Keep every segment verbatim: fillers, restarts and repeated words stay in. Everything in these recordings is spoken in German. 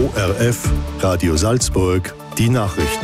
O R F, Radio Salzburg, die Nachrichten.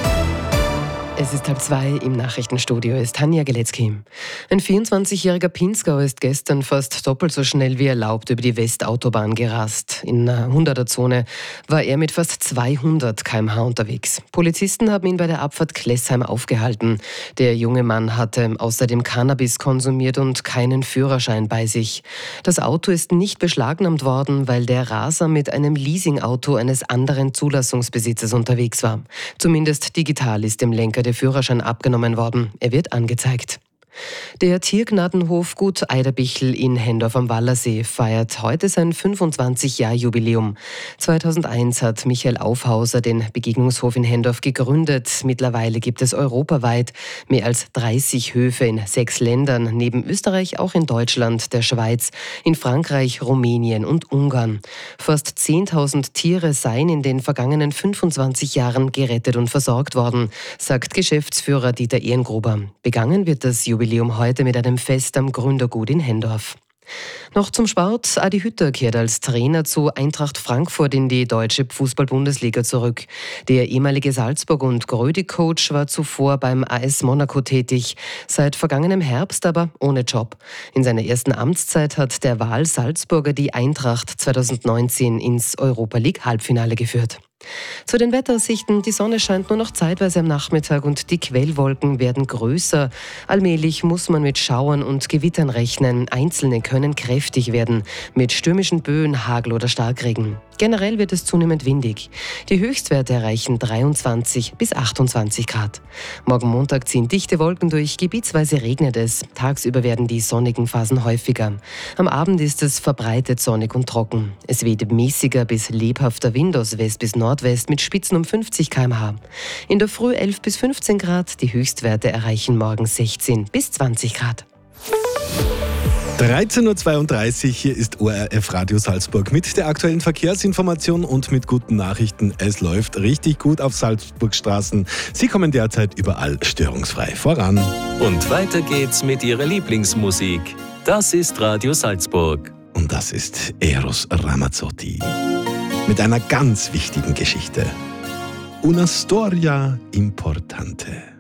Es ist halb zwei, im Nachrichtenstudio ist Tanja Geletzky. Ein vierundzwanzigjähriger Pinzgauer ist gestern fast doppelt so schnell wie erlaubt über die Westautobahn gerast. In einer hunderter-Zone war er mit fast zweihundert Kilometer pro Stunde unterwegs. Polizisten haben ihn bei der Abfahrt Klessheim aufgehalten. Der junge Mann hatte außerdem Cannabis konsumiert und keinen Führerschein bei sich. Das Auto ist nicht beschlagnahmt worden, weil der Raser mit einem Leasingauto eines anderen Zulassungsbesitzers unterwegs war. Zumindest digital ist dem Lenker der Führerschein abgenommen worden. Er wird angezeigt. Der Tiergnadenhof Gut Eiderbichl in Hendorf am Wallersee feiert heute sein fünfundzwanzig-Jahr-Jubiläum. zweitausendeins hat Michael Aufhauser den Begegnungshof in Hendorf gegründet. Mittlerweile gibt es europaweit mehr als dreißig Höfe in sechs Ländern, neben Österreich auch in Deutschland, der Schweiz, in Frankreich, Rumänien und Ungarn. Fast zehntausend Tiere seien in den vergangenen fünfundzwanzig Jahren gerettet und versorgt worden, sagt Geschäftsführer Dieter Ehrengruber. Begangen wird das Jubiläum heute mit einem Fest am Gründergut in Hendorf. Noch zum Sport. Adi Hütter kehrt als Trainer zu Eintracht Frankfurt in die deutsche Fußball-Bundesliga zurück. Der ehemalige Salzburg- und Grödig-Coach war zuvor beim A S Monaco tätig, seit vergangenem Herbst aber ohne Job. In seiner ersten Amtszeit hat der Wahl-Salzburger die Eintracht zweitausendneunzehn ins Europa-League-Halbfinale geführt. Zu den Wetteraussichten: Die Sonne scheint nur noch zeitweise am Nachmittag und die Quellwolken werden größer. Allmählich muss man mit Schauern und Gewittern rechnen. Einzelne können kräftig werden, mit stürmischen Böen, Hagel oder Starkregen. Generell wird es zunehmend windig. Die Höchstwerte erreichen dreiundzwanzig bis achtundzwanzig Grad. Morgen Montag ziehen dichte Wolken durch, gebietsweise regnet es. Tagsüber werden die sonnigen Phasen häufiger. Am Abend ist es verbreitet sonnig und trocken. Es weht mäßiger bis lebhafter Wind aus West bis Nordwest mit Spitzen um fünfzig Kilometer pro Stunde. In der Früh elf bis fünfzehn Grad, die Höchstwerte erreichen morgen sechzehn bis zwanzig Grad. dreizehn Uhr zweiunddreißig, hier ist O R F Radio Salzburg mit der aktuellen Verkehrsinformation und mit guten Nachrichten. Es läuft richtig gut auf Salzburgstraßen. Sie kommen derzeit überall störungsfrei voran. Und weiter geht's mit Ihrer Lieblingsmusik. Das ist Radio Salzburg. Und das ist Eros Ramazzotti mit einer ganz wichtigen Geschichte. Una storia importante.